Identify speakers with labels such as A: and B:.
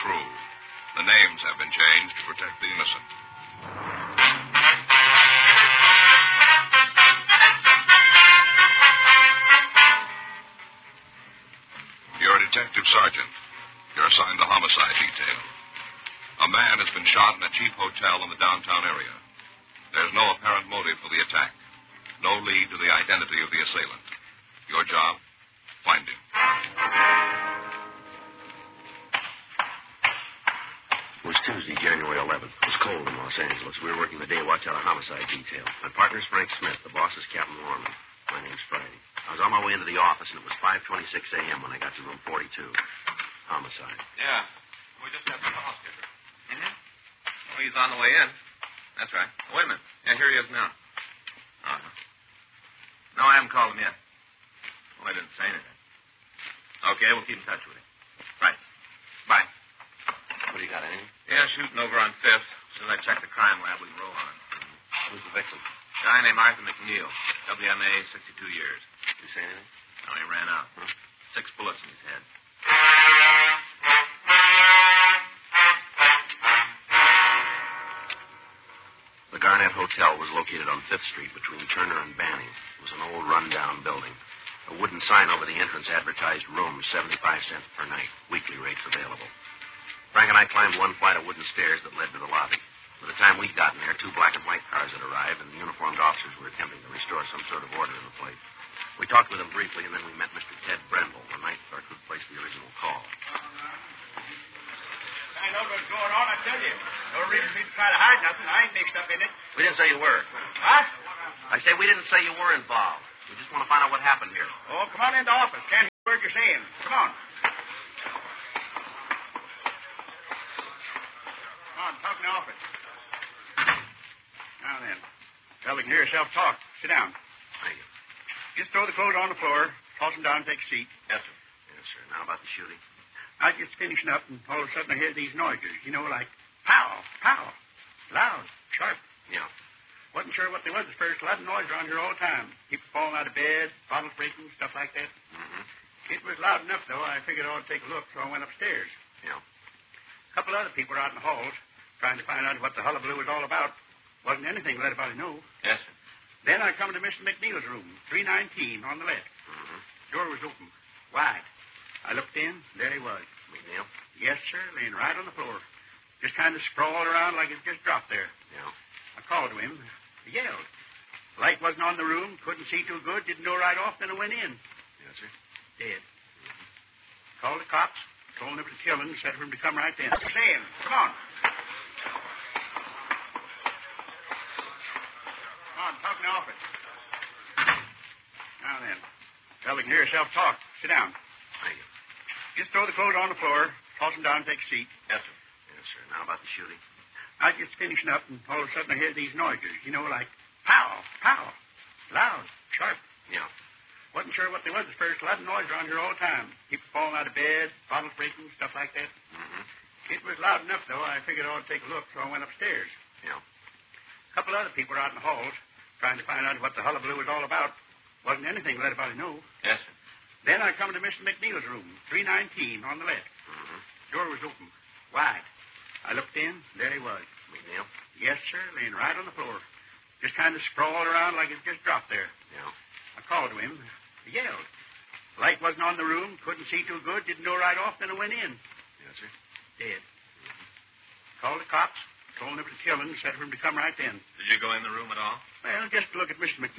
A: true. The names have been changed to protect the innocent. You're a detective sergeant. You're assigned the homicide detail. A man has been shot in a cheap hotel in the downtown area. There's no apparent motive for the attack. No lead to the identity of the assailant. Your job? Find him.
B: It was Tuesday, January 11th. It was cold in Los Angeles. We were working the day watch out of homicide detail. My partner's Frank Smith. The boss is Captain Warman. My name's Friday. I was on my way into the office, and it was 5:26 a.m. when I got to room 42. Homicide.
C: Yeah. We just have the call, Skipper. Mm-hmm. Oh, he's on the way in. That's right. Oh, wait a minute. Yeah, here he is now. Uh-huh. No, I haven't called him yet. Oh, I didn't say anything. Okay, we'll keep in touch with him. Right. Bye.
B: What do you got, anything?
C: Yeah, shooting over on 5th. As soon as I check the crime lab, we roll on.
B: Who's the victim?
C: Guy named Arthur McNeil. WMA, 62 years.
B: Did you say anything?
C: No, he ran out. Huh? 6 bullets in his head.
B: The Garnett Hotel was located on 5th Street between Turner and Banning. It was an old, run-down building. A wooden sign over the entrance advertised rooms, 75 cents per night. Weekly rates available. Frank and I climbed one flight of wooden stairs that led to the lobby. By the time we'd gotten there, 2 black and white cars had arrived, and the uniformed officers were attempting to restore some sort of order in the place. We talked with them briefly, and then we met Mr. Ted Brendel, the night clerk who placed the original call.
D: I know what's going on, I tell you. No reason for me to try to hide nothing. I ain't mixed up in it.
B: We didn't say you were.
D: What?
B: I say we didn't say you were involved. We just want to find out what happened here.
D: Oh, come on in the office. Can't hear a word you're saying. Come on. Come on, talk in the office. Now then. Well, we can hear yourself talk. Sit down.
B: Thank you.
D: Just throw the clothes on the floor, toss them down, and take a seat.
B: Yes, sir. Yes, sir. Now about the shooting.
D: I was just finishing up, and all of a sudden I hear these noises. You know, like pow, pow. Loud, sharp.
B: Yeah.
D: Wasn't sure what they was at first. A lot of noise around here all the time. People falling out of bed, bottles breaking, stuff like that.
B: Mm-hmm.
D: It was loud enough, though. I figured I ought to take a look, so I went upstairs.
B: Yeah.
D: A couple other people were out in the halls trying to find out what the hullabaloo was all about. Wasn't anything to let anybody know.
C: Yes, sir.
D: Then I come to Mr. McNeil's room, 319 on the left.
B: Mm-hmm.
D: Door was open, wide. I looked in. There he was.
B: McNeil?
D: Yes, sir, laying right on the floor. Just kind of sprawled around like it just dropped there.
B: Yeah.
D: I called to him. He yelled. Light wasn't on the room. Couldn't see too good. Didn't know right off. Then I went in.
B: Yes, sir.
D: Dead. Mm-hmm. Called the cops. Told them it was killing. Said for him to come right then. Sam, come on. Come on, talk in the office. Now then. Well, we can hear yourself talk. Sit down.
B: Thank you.
D: Just throw the clothes on the floor, toss them down, and take a seat.
B: Yes, sir. Yes, sir. Now about the shooting.
D: I was just finishing up, and all of a sudden I hear these noises. You know, like pow, pow. Loud, sharp.
B: Yeah.
D: Wasn't sure what they was at first. A lot of noise around here all the time. People falling out of bed, bottles breaking, stuff like that.
B: Mm-hmm.
D: It was loud enough, though. I figured I ought to take a look, so I went upstairs.
B: Yeah.
D: A couple other people were out in the halls trying to find out what the hullabaloo was all about. Wasn't anything to let anybody know.
C: Yes, sir.
D: Then I come to Mr. McNeil's room, 319 on the left.
B: Mm-hmm.
D: Door was open, wide. I looked in. There he was.
B: McNeil?
D: Yes, sir, laying right on the floor. Just kind of sprawled around like it just dropped there.
B: Yeah.
D: I called to him. He yelled. Light wasn't on the room. Couldn't see too good. Didn't know right off. Then I went in.
B: Yes, sir.
D: Dead. Mm-hmm. Called the cops. Told them it was killing. Said for him to come right then.
C: Did you go in the room at all?
D: Well, just to look at Mr. McNeil.